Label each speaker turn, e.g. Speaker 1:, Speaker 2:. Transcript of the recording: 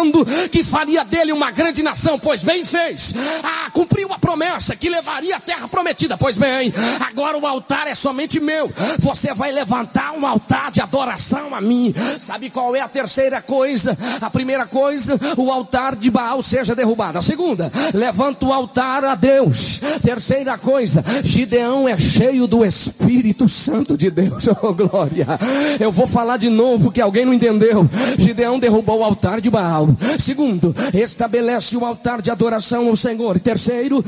Speaker 1: profetizando que faria dele uma grande nação. Pois bem, fez. Cumpriu a promessa que levaria a terra prometida. Pois bem, agora o altar é somente meu. Você vai levantar um altar de adoração a mim. Sabe qual é a terceira coisa? A primeira coisa, o altar de Baal seja derrubado. A segunda, levanta o altar a Deus. Terceira coisa, Gideão é cheio do Espírito Santo de Deus. Oh, glória. Eu vou falar de novo porque alguém não entendeu. Gideão derrubou o altar de Baal. Segundo, estabelece o altar de adoração ao Senhor. E terceiro,